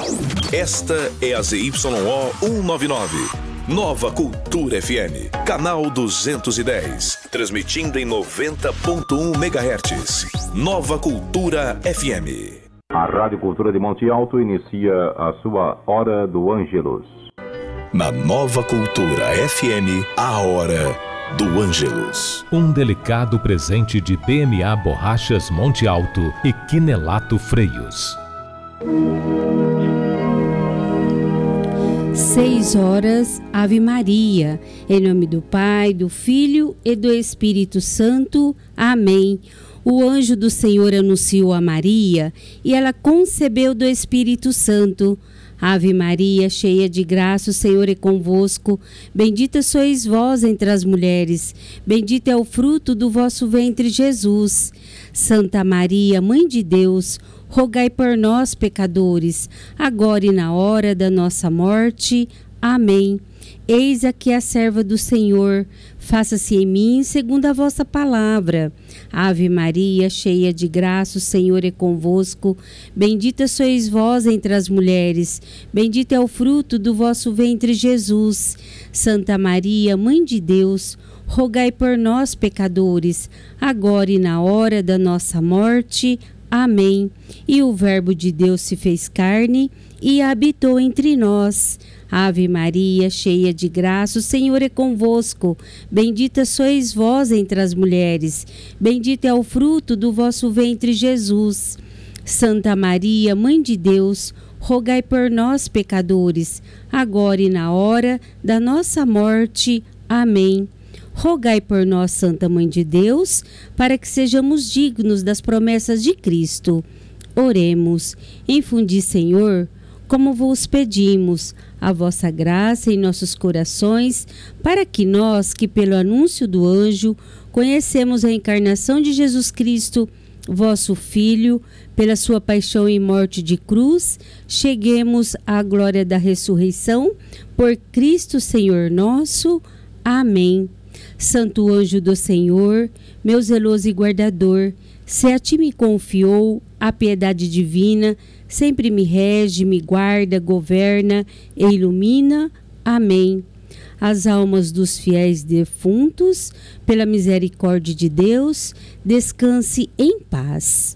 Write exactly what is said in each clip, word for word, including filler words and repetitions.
Esta é a Z Y O cento e noventa e nove. Nova Cultura F M, canal duzentos e dez, transmitindo em noventa ponto um megahertz. Nova Cultura F M. A Rádio Cultura de Monte Alto inicia a sua Hora do Ângelus. Na Nova Cultura F M, a Hora do Ângelus. Um delicado presente de B M A Borrachas Monte Alto e Quinelato Freios. Seis horas, Ave Maria, em nome do Pai, do Filho e do Espírito Santo. Amém. O anjo do Senhor anunciou a Maria e ela concebeu do Espírito Santo. Ave Maria, cheia de graça, o Senhor é convosco. Bendita sois vós entre as mulheres. Bendito é o fruto do vosso ventre, Jesus. Santa Maria, Mãe de Deus, rogai por nós, pecadores, agora e na hora da nossa morte. Amém. Eis aqui a serva do Senhor, faça-se em mim segundo a vossa palavra. Ave Maria, cheia de graça, o Senhor é convosco. Bendita sois vós entre as mulheres, bendito é o fruto do vosso ventre, Jesus. Santa Maria, Mãe de Deus, rogai por nós, pecadores, agora e na hora da nossa morte. Amém. E o Verbo de Deus se fez carne e habitou entre nós. Ave Maria, cheia de graça, o Senhor é convosco. Bendita sois vós entre as mulheres. Bendito é o fruto do vosso ventre, Jesus. Santa Maria, Mãe de Deus, rogai por nós, pecadores, agora e na hora da nossa morte. Amém. Rogai por nós, Santa Mãe de Deus, para que sejamos dignos das promessas de Cristo. Oremos. Infundi, Senhor, como vos pedimos, a vossa graça em nossos corações, para que nós, que pelo anúncio do anjo, conhecemos a encarnação de Jesus Cristo, vosso Filho, pela sua paixão e morte de cruz, cheguemos à glória da ressurreição, por Cristo Senhor nosso. Amém. Santo anjo do Senhor, meu zeloso e guardador, se a ti me confiou a piedade divina, sempre me rege, me guarda, governa e ilumina. Amém. As almas dos fiéis defuntos, pela misericórdia de Deus, descanse em paz.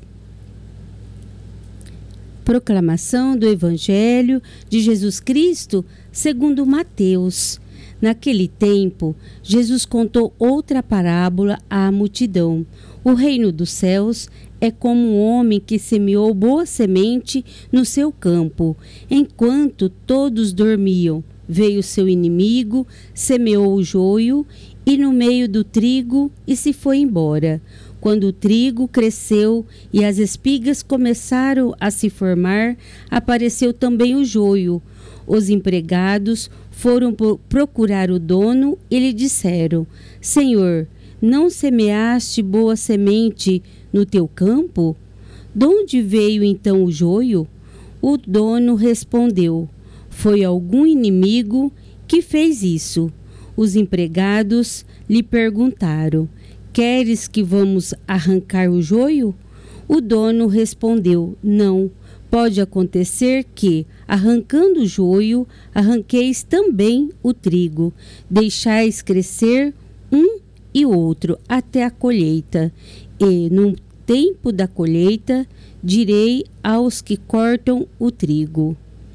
Proclamação do Evangelho de Jesus Cristo segundo Mateus. Naquele tempo, Jesus contou outra parábola à multidão. O reino dos céus é como um homem que semeou boa semente no seu campo. Enquanto todos dormiam, veio seu inimigo, semeou o joio e no meio do trigo e se foi embora. Quando o trigo cresceu e as espigas começaram a se formar, apareceu também o joio. Os empregados foram procurar o dono e lhe disseram: Senhor, não semeaste boa semente no teu campo? De onde veio então o joio? O dono respondeu: Foi algum inimigo que fez isso. Os empregados lhe perguntaram: Queres que vamos arrancar o joio? O dono respondeu: Não. Pode acontecer que, arrancando o joio, arranqueis também o trigo. Deixais crescer um e outro até a colheita. E, no tempo da colheita, direi aos que cortam o trigo: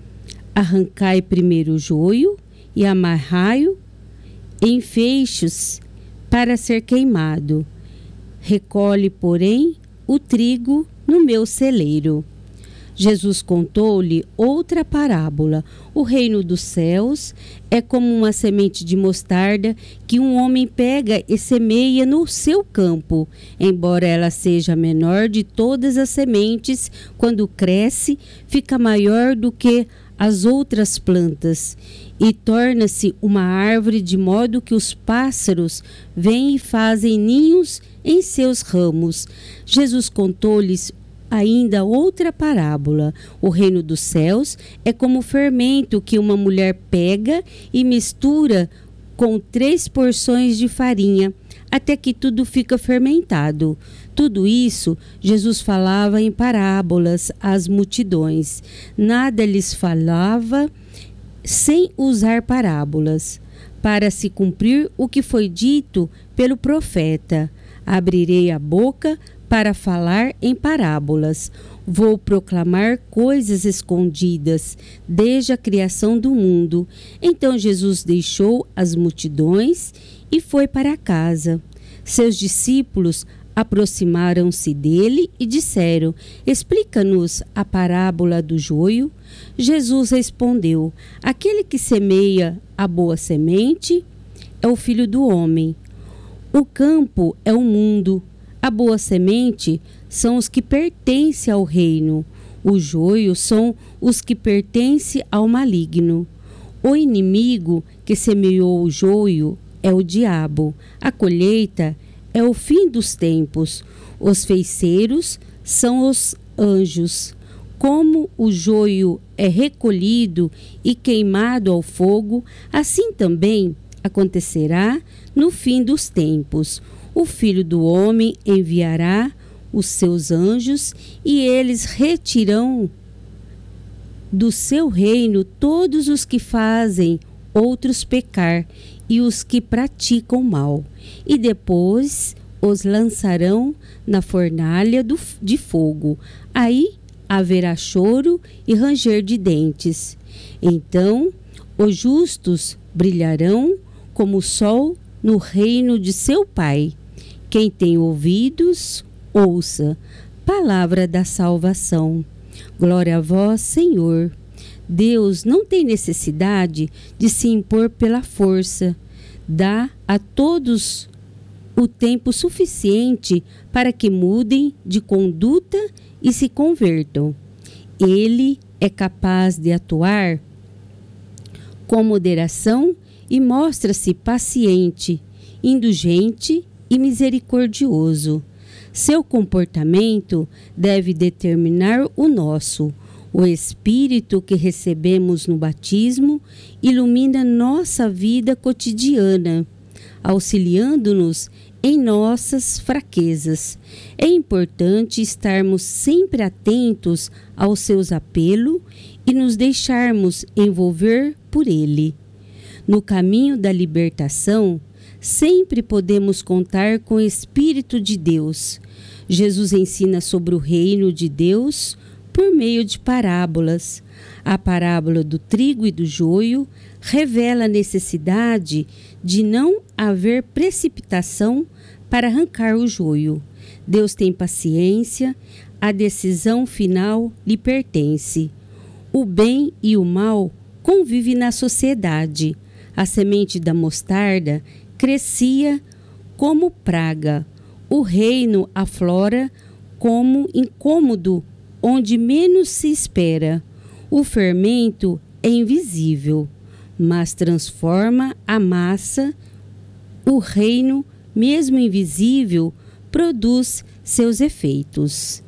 Arrancai primeiro o joio e amarrai-o em feixes para ser queimado. Recolhe, porém, o trigo no meu celeiro. Jesus contou-lhe outra parábola. O reino dos céus é como uma semente de mostarda que um homem pega e semeia no seu campo. Embora ela seja a menor de todas as sementes, quando cresce, fica maior do que as outras plantas e torna-se uma árvore, de modo que os pássaros vêm e fazem ninhos em seus ramos. Jesus contou-lhes ainda outra parábola. O reino dos céus é como o fermento que uma mulher pega e mistura com três porções de farinha, até que tudo fica fermentado. Tudo isso Jesus falava em parábolas às multidões. Nada lhes falava sem usar parábolas, para se cumprir o que foi dito pelo profeta: abrirei a boca para falar em parábolas. Vou proclamar coisas escondidas desde a criação do mundo. Então Jesus deixou as multidões e foi para casa. Seus discípulos aproximaram-se dele e disseram: explica-nos a parábola do joio. Jesus respondeu: aquele que semeia a boa semente é o Filho do Homem. O campo é o mundo. A boa semente são os que pertencem ao reino. O joio são os que pertencem ao maligno. O inimigo que semeou o joio é o diabo. A colheita é o fim dos tempos. Os feiticeiros são os anjos. Como o joio é recolhido e queimado ao fogo, assim também acontecerá no fim dos tempos. O Filho do Homem enviará os seus anjos e eles retirarão do seu reino todos os que fazem outros pecar e os que praticam mal, e depois os lançarão na fornalha do, de fogo. Aí haverá choro e ranger de dentes. Então os justos brilharão como o sol no reino de seu Pai. Quem tem ouvidos, ouça. Palavra da salvação. Glória a vós, Senhor. Deus não tem necessidade de se impor pela força. Dá a todos o tempo suficiente para que mudem de conduta e se convertam. Ele é capaz de atuar com moderação e mostra-se paciente, indulgente e misericordioso. Seu comportamento deve determinar o nosso. O Espírito que recebemos no batismo ilumina nossa vida cotidiana, auxiliando-nos em nossas fraquezas. É importante estarmos sempre atentos aos seus apelos e nos deixarmos envolver por ele. No caminho da libertação, sempre podemos contar com o Espírito de Deus. Jesus ensina sobre o reino de Deus por meio de parábolas. A parábola do trigo e do joio revela a necessidade de não haver precipitação para arrancar o joio. Deus tem paciência, a decisão final lhe pertence. O bem e o mal convivem na sociedade. A semente da mostarda crescia como praga. O reino aflora como incômodo onde menos se espera. O fermento é invisível, mas transforma a massa. O reino, mesmo invisível, produz seus efeitos.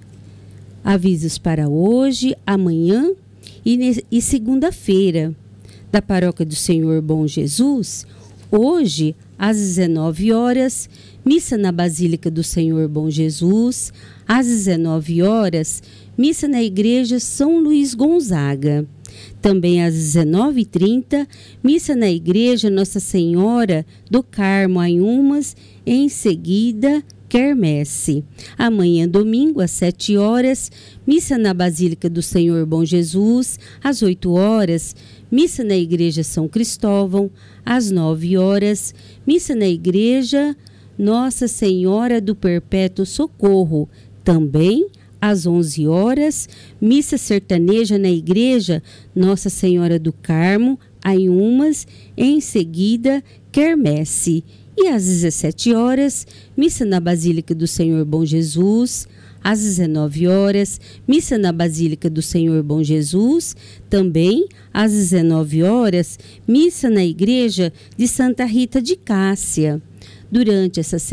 Avisos para hoje, amanhã e, e segunda-feira. Da Paróquia do Senhor Bom Jesus, hoje, às dezenove horas, missa na Basílica do Senhor Bom Jesus. Às dezenove horas, missa na Igreja São Luís Gonzaga. Também às dezenove e trinta, missa na Igreja Nossa Senhora do Carmo Anhumas, em seguida, quermesse. Amanhã, domingo, às sete horas, missa na Basílica do Senhor Bom Jesus. Às oito horas, missa na Igreja São Cristóvão. Às nove horas, missa na Igreja Nossa Senhora do Perpétuo Socorro. Também, às onze horas, missa sertaneja na Igreja Nossa Senhora do Carmo, Anhumas, em seguida, quermesse. E às dezessete horas, missa na Basílica do Senhor Bom Jesus. Às dezenove horas, missa na Basílica do Senhor Bom Jesus. Também, às dezenove horas, missa na Igreja de Santa Rita de Cássia. Durante essa